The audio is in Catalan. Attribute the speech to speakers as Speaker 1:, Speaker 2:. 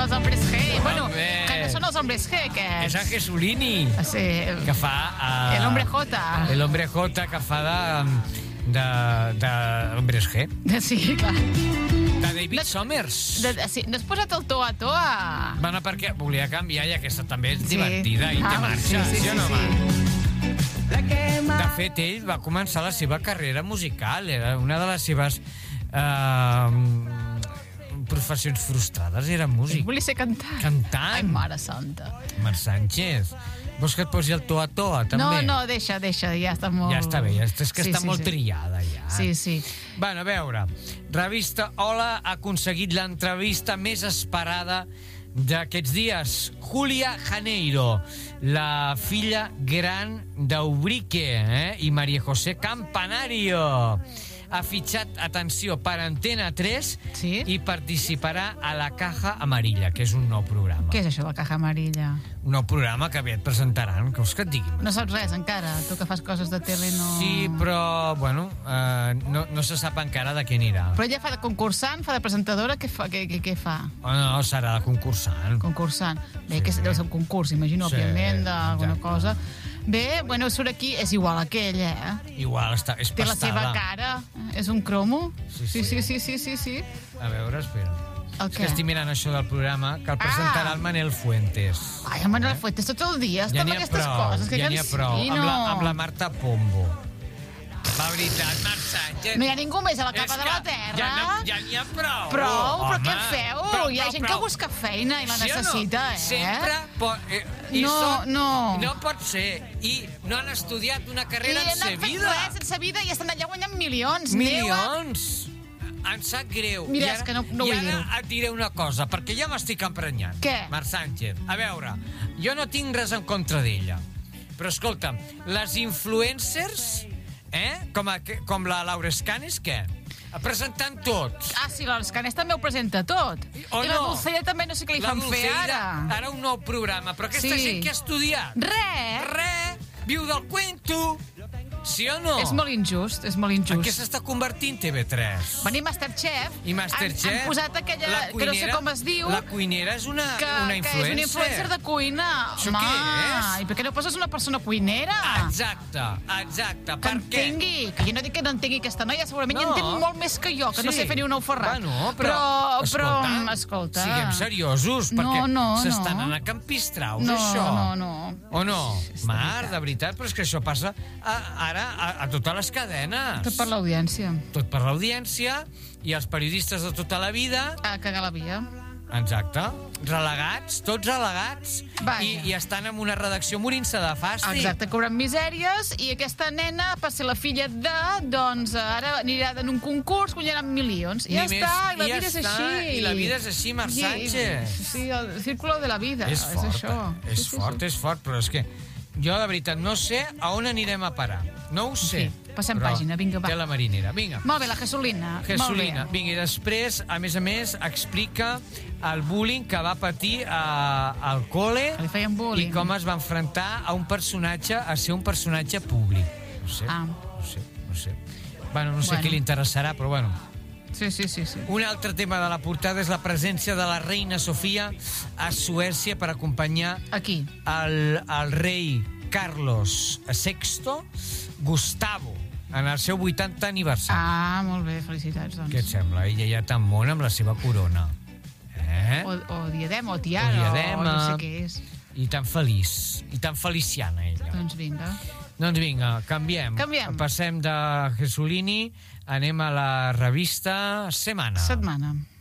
Speaker 1: els hombres G. Bueno, que no són els hombres G, que...
Speaker 2: És en Jesulini,
Speaker 1: Sí.
Speaker 2: que fa...
Speaker 1: El hombre J.
Speaker 2: El hombre J, que fa de hombres G.
Speaker 1: Sí, clar.
Speaker 2: De David Somers.
Speaker 1: Sí, no has posat el Toa Toa?
Speaker 2: Bueno, perquè volia canviar i aquesta també és divertida i té marxa,
Speaker 1: sí,
Speaker 2: o no,
Speaker 1: sí.
Speaker 2: De fet, ell va començar la seva carrera musical, era una de les seves professions frustrades, era músic.
Speaker 1: Volia ser cantant.
Speaker 2: Cantant.
Speaker 1: Ai, mare santa.
Speaker 2: Marc Sánchez. Vols que et posi el Toa Toa, també?
Speaker 1: No, deixa, ja està molt...
Speaker 2: Ja està bé, és que està molt trillada, ja.
Speaker 1: Sí.
Speaker 2: Bueno, a veure, revista Hola ha aconseguit l'entrevista més esperada d'aquests dies. Julia Janeiro, la filla gran d'Ubrique, i María José Campanario. Ha fitxat, atenció, per Antena 3 i participarà a La Caja Amarilla, que és un nou programa.
Speaker 1: Què és això, La Caja Amarilla?
Speaker 2: Un nou programa que aviat presentaran, que us que et diguin.
Speaker 1: No saps res encara? Tu que fas coses de tele no...
Speaker 2: Sí, però, bueno, no se sap encara de què anirà.
Speaker 1: Però ella fa de concursant, fa de presentadora, què fa?
Speaker 2: No, serà de concursant.
Speaker 1: Concursant. Bé, que deu ser un concurs, imagino, òbviament, d'alguna cosa. Bé, bueno, surt aquí, és igual a aquell,
Speaker 2: Igual, és pastada.
Speaker 1: Té la seva cara, és un cromo. Sí.
Speaker 2: A veure, espera.
Speaker 1: És
Speaker 2: que estic mirant això del programa, que el presentarà el Manel Fuentes.
Speaker 1: Ai, el Manel Fuentes tot el dia està amb aquestes coses.
Speaker 2: Ja n'hi ha prou, amb la Marta Pombo. La veritat, Marc Sánchez...
Speaker 1: No hi ha ningú més a la capa de la terra.
Speaker 2: Ja n'hi ha prou.
Speaker 1: Però què feu? Hi ha gent que busca feina i la necessita,
Speaker 2: Sempre... No pot ser. I no han estudiat una carrera en sa vida.
Speaker 1: I no han fet res en sa vida i estan allà guanyant milions.
Speaker 2: Milions? Em sap greu.
Speaker 1: Mira, és que no vull dir-ho.
Speaker 2: I ara et diré una cosa, perquè ja m'estic emprenyant.
Speaker 1: Què?
Speaker 2: Marc Sánchez, a veure, jo no tinc res en contra d'ella, però escolta'm, les influencers, com la Laura Escanes, què? Presentant tot.
Speaker 1: Ah, sí, la Escanes també ho presenta tot. I la Dulceida també no sé què li fan fer ara.
Speaker 2: Ara un nou programa, però aquesta gent que ha estudiat?
Speaker 1: Res.
Speaker 2: Viu del cuento. Sí o no?
Speaker 1: És molt injust, és molt injust.
Speaker 2: En què s'està convertint TV3?
Speaker 1: Venir Masterchef.
Speaker 2: I Masterchef...
Speaker 1: Han posat aquella, que no sé com es diu...
Speaker 2: La cuinera és una influencer.
Speaker 1: Que és una influencer de cuina.
Speaker 2: Això què és?
Speaker 1: I per què no poses una persona cuinera?
Speaker 2: Exacte.
Speaker 1: Que entengui. Que jo no dic que no entengui aquesta noia, segurament hi entén molt més que jo, que no sé fer ni un ou ferrat.
Speaker 2: Bueno,
Speaker 1: però escolta...
Speaker 2: Siguem seriosos, perquè s'estan anant a campistraus, això.
Speaker 1: No.
Speaker 2: O no? Mar, de veritat, però és que això passa ara a totes les cadenes.
Speaker 1: Tot per l'audiència.
Speaker 2: Tot per l'audiència i els periodistes de tota la vida...
Speaker 1: A cagar la via.
Speaker 2: Exacte. Relegats, tots relegats. I estan en una redacció morint-se de fàstic.
Speaker 1: Exacte, cobrant misèries, i aquesta nena, per ser la filla de, doncs ara anirà en un concurs, guanyaran milions. I ja està, i la vida és així.
Speaker 2: I la vida és així, Marc Sánchez.
Speaker 1: Sí, el círculo de la vida.
Speaker 2: És fort, és fort, però és que jo, de veritat, no sé a on anirem a parar. No ho sé.
Speaker 1: Passem pàgina, vinga, va.
Speaker 2: Té la marinera, vinga.
Speaker 1: Molt bé, la Jesulina.
Speaker 2: Vinga, i després, a més, explica el bullying que va patir al col·le i com es va enfrontar a un personatge, a ser un personatge públic. No sé. Bueno, no sé qui li interessarà, però bueno.
Speaker 1: Sí.
Speaker 2: Un altre tema de la portada és la presència de la reina Sofia a Suècia per acompanyar el rei Carlos VI Gustavo en el seu 80 aniversari.
Speaker 1: Ah, molt bé, felicitats, doncs.
Speaker 2: Què et sembla? Ella ja tan mona amb la seva corona.
Speaker 1: O diadema, o tiara, o no sé què és.
Speaker 2: I tan feliç, i tan feliciana ella.
Speaker 1: Doncs vinga,
Speaker 2: canviem. Passem de Jesulini, anem a la revista Setmana.